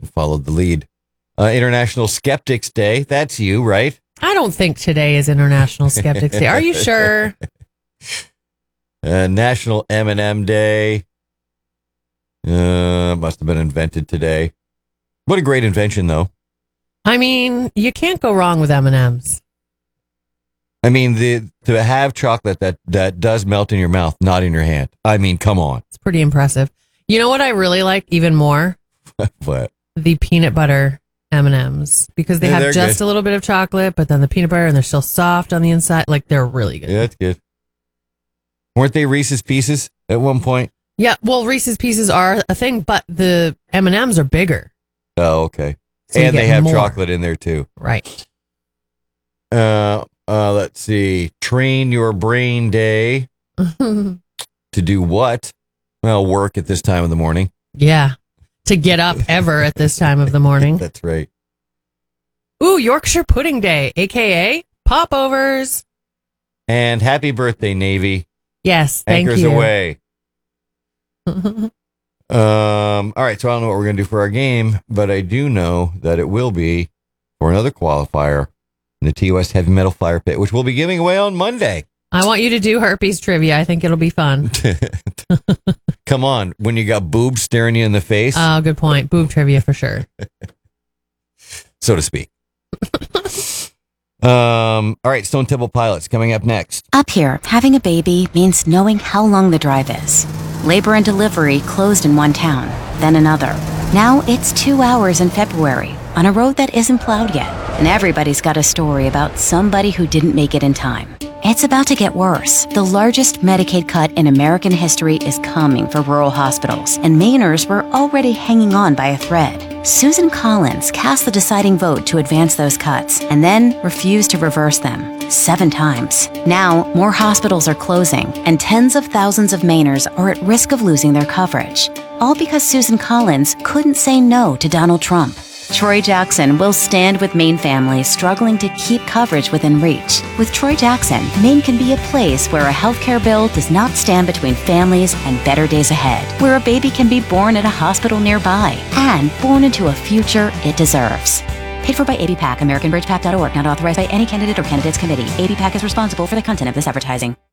followed the lead. International Skeptics Day. That's you, right? I don't think today is International Skeptics Day. Are you sure? National M&M Day. Must have been invented today. What a great invention, though. I mean, you can't go wrong with M&Ms. I mean, to have chocolate that does melt in your mouth, not in your hand. I mean, come on. It's pretty impressive. You know what I really like even more? What? The peanut butter M&Ms. Because they have just a little bit of chocolate, but then the peanut butter, and they're still soft on the inside. Like, they're really good. Yeah, that's good. Weren't they Reese's Pieces at one point? Yeah, well, Reese's Pieces are a thing, but the M&Ms are bigger. Oh, okay. So and they have more chocolate in there, too. Right. Let's see. Train Your Brain Day. To do what? Well, work at this time of the morning. Yeah. To get up ever at this time of the morning. That's right. Ooh, Yorkshire Pudding Day, a.k.a. Popovers. And happy birthday, Navy. Yes, thank Anchors you. away. All right, so I don't know what we're going to do for our game, but I do know that it will be for another qualifier in the TOS Heavy Metal Fire Pit, which we'll be giving away on Monday. I want you to do herpes trivia. I think it'll be fun. Come on, when you got boobs staring you in the face. Oh, good point. Boob trivia for sure. So to speak. All right, Stone Temple Pilots coming up next. Up here, having a baby means knowing how long the drive is. Labor and delivery closed in one town, then another. Now it's 2 hours in February on a road that isn't plowed yet. And everybody's got a story about somebody who didn't make it in time. It's about to get worse. The largest Medicaid cut in American history is coming for rural hospitals, and Mainers were already hanging on by a thread. Susan Collins cast the deciding vote to advance those cuts, and then refused to reverse them 7 times. Now, more hospitals are closing, and tens of thousands of Mainers are at risk of losing their coverage. All because Susan Collins couldn't say no to Donald Trump. Troy Jackson will stand with Maine families struggling to keep coverage within reach. With Troy Jackson, Maine can be a place where a healthcare bill does not stand between families and better days ahead, where a baby can be born at a hospital nearby and born into a future it deserves. Paid for by ABPAC, AmericanBridgePAC.org, not authorized by any candidate or candidates committee. ABPAC is responsible for the content of this advertising.